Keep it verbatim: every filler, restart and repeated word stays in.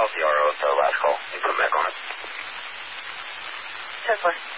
I'll T R O, so last call. You put back on it. ten four.